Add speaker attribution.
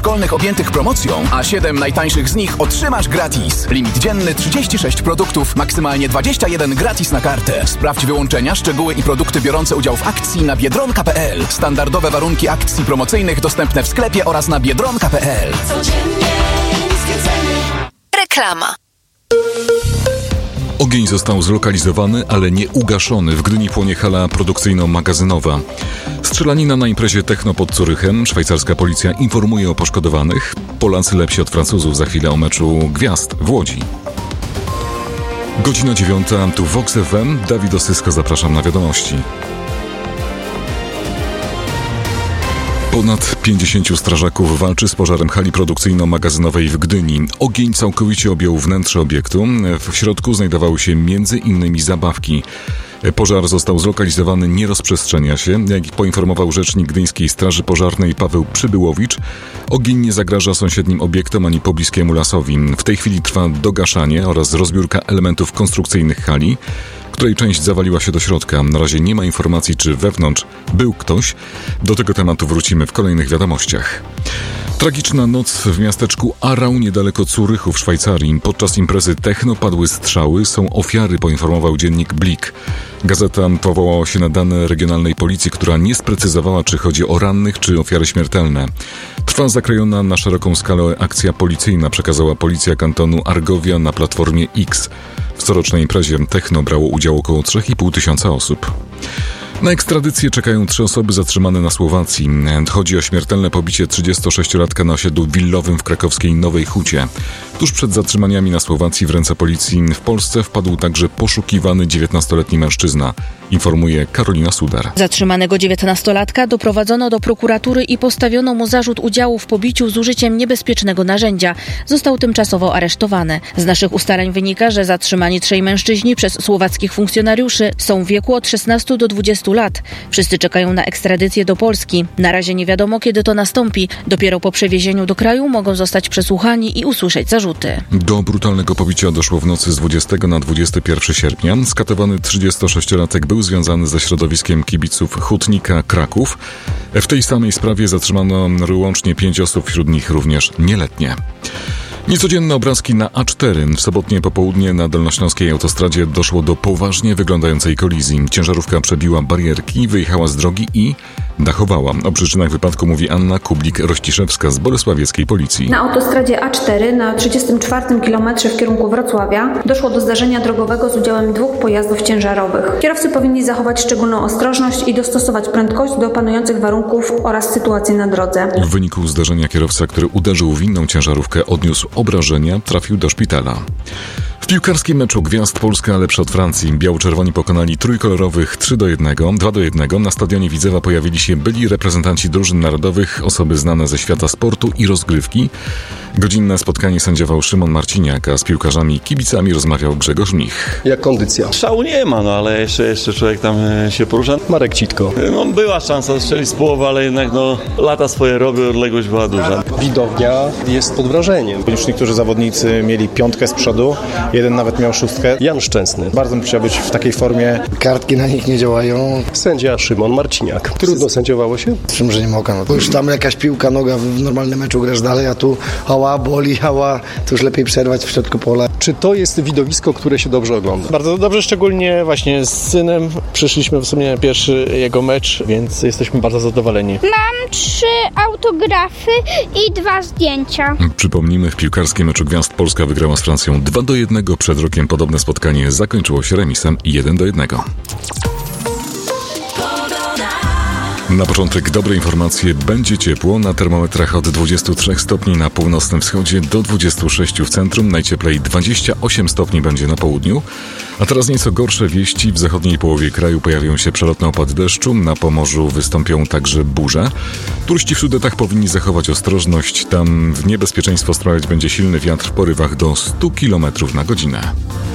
Speaker 1: szkolnych objętych promocją, a 7 najtańszych z nich otrzymasz gratis. Limit dzienny 36 produktów, maksymalnie 21 gratis na kartę. Sprawdź wyłączenia, szczegóły i produkty biorące udział w akcji na biedronka.pl. Standardowe warunki akcji promocyjnych dostępne w sklepie oraz na biedronka.pl. Codziennie niskie ceny.
Speaker 2: Reklama.
Speaker 3: Ogień został zlokalizowany, ale nie ugaszony. W Gdyni płonie hala produkcyjno-magazynowa. Strzelanina na imprezie Techno pod Zurychem. Szwajcarska policja informuje o poszkodowanych. Polacy lepsi od Francuzów. Za chwilę o meczu gwiazd w Łodzi. Godzina 9. Tu Vox FM. Dawid Osyska, zapraszam na wiadomości. Ponad 50 strażaków walczy z pożarem hali produkcyjno-magazynowej w Gdyni. Ogień całkowicie objął wnętrze obiektu. W środku znajdowały się m.in. zabawki. Pożar został zlokalizowany, nie rozprzestrzenia się. Jak poinformował rzecznik Gdyńskiej Straży Pożarnej Paweł Przybyłowicz, ogień nie zagraża sąsiednim obiektom ani pobliskiemu lasowi. W tej chwili trwa dogaszanie oraz rozbiórka elementów konstrukcyjnych hali, której część zawaliła się do środka. Na razie nie ma informacji, czy wewnątrz był ktoś. Do tego tematu wrócimy w kolejnych wiadomościach. Tragiczna noc w miasteczku Aarau niedaleko Zurychu w Szwajcarii. Podczas imprezy Techno padły strzały. Są ofiary, poinformował dziennik Blik. Gazeta powołała się na dane regionalnej policji, która nie sprecyzowała, czy chodzi o rannych, czy ofiary śmiertelne. Trwa zakrojona na szeroką skalę akcja policyjna, przekazała policja kantonu Argovia na platformie X. W corocznej imprezie Techno brało udział około 3,5 tysiąca osób. Na ekstradycję czekają 3 osoby zatrzymane na Słowacji. Chodzi o śmiertelne pobicie 36-latka na osiedlu willowym w krakowskiej Nowej Hucie. Tuż przed zatrzymaniami na Słowacji w ręce policji w Polsce wpadł także poszukiwany 19-letni mężczyzna, informuje Karolina Sudar.
Speaker 4: Zatrzymanego 19-latka doprowadzono do prokuratury i postawiono mu zarzut udziału w pobiciu z użyciem niebezpiecznego narzędzia. Został tymczasowo aresztowany. Z naszych ustaleń wynika, że zatrzymani 3 mężczyźni przez słowackich funkcjonariuszy są w wieku od 16 do 20 lat. Wszyscy czekają na ekstradycję do Polski. Na razie nie wiadomo, kiedy to nastąpi. Dopiero po przewiezieniu do kraju mogą zostać przesłuchani i usłyszeć zarzuty.
Speaker 3: Do brutalnego pobicia doszło w nocy z 20 na 21 sierpnia. Skatowany 36-latek był związany ze środowiskiem kibiców Hutnika Kraków. W tej samej sprawie zatrzymano łącznie 5 osób, wśród nich również nieletnie. Niecodzienne obrazki na A4. W sobotnie popołudnie na dolnośląskiej autostradzie doszło do poważnie wyglądającej kolizji. Ciężarówka przebiła barierki, wyjechała z drogi i dachowała. O przyczynach wypadku mówi Anna Kublik-Rościszewska z bolesławieckiej policji.
Speaker 5: Na autostradzie A4 na 34 kilometrze w kierunku Wrocławia doszło do zdarzenia drogowego z udziałem 2 pojazdów ciężarowych. Kierowcy powinni zachować szczególną ostrożność i dostosować prędkość do panujących warunków oraz sytuacji na drodze.
Speaker 3: W wyniku zdarzenia kierowca, który uderzył w inną ciężarówkę, odniósł obrażenia, trafił do szpitala. W piłkarskim meczu gwiazd Polska lepsza od Francji. Biało-czerwoni pokonali trójkolorowych 2-1. Na stadionie Widzewa pojawili się byli reprezentanci drużyn narodowych, osoby znane ze świata sportu i rozgrywki. Godzinne spotkanie sędziował Szymon Marciniak, a z piłkarzami i kibicami rozmawiał Grzegorz Mnich.
Speaker 6: Jak kondycja?
Speaker 7: Szału nie ma, ale jeszcze człowiek tam się porusza.
Speaker 6: Marek Citko.
Speaker 7: Była szansa strzelić z połowy, ale jednak lata swoje robią, odległość była duża.
Speaker 6: Widownia jest pod wrażeniem.
Speaker 8: Już niektórzy zawodnicy mieli 5 z przodu, jeden nawet miał 6.
Speaker 6: Jan Szczęsny.
Speaker 8: Bardzo musiał być w takiej formie.
Speaker 9: Kartki na nich nie działają.
Speaker 6: Sędzia Szymon Marciniak. Trudno sędziowało się?
Speaker 9: Przymrużeniem oka. No to już tam jakaś piłka, noga w normalnym meczu grasz dalej, a tu hała, boli, hała. To już lepiej przerwać w środku pola.
Speaker 6: Czy to jest widowisko, które się dobrze ogląda?
Speaker 10: Bardzo dobrze, szczególnie właśnie z synem. Przyszliśmy w sumie pierwszy jego mecz, więc jesteśmy bardzo zadowoleni.
Speaker 11: Mam 3 autografy i 2 zdjęcia.
Speaker 3: Przypomnijmy, w piłkarskim meczu gwiazd Polska wygrała z Francją 2-1. Przed rokiem podobne spotkanie zakończyło się remisem 1-1. Na początek dobre informacje. Będzie ciepło. Na termometrach od 23 stopni na północnym wschodzie do 26 w centrum. Najcieplej 28 stopni będzie na południu. A teraz nieco gorsze wieści. W zachodniej połowie kraju pojawią się przelotne opady deszczu. Na Pomorzu wystąpią także burze. Turyści w Sudetach powinni zachować ostrożność. Tam w niebezpieczeństwo sprawiać będzie silny wiatr w porywach do 100 km na godzinę.